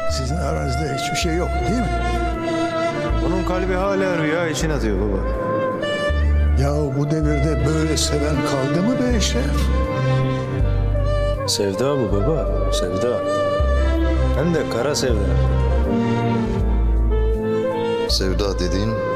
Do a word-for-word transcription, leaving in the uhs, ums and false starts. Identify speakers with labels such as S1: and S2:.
S1: Sizin aranızda hiçbir şey yok değil mi?
S2: Onun kalbi hala rüya için atıyor baba.
S1: Ya bu devirde böyle seven kaldı mı be Eşref?
S2: Sevda bu baba, sevda. Hem de kara sevda.
S3: Sevda dediğin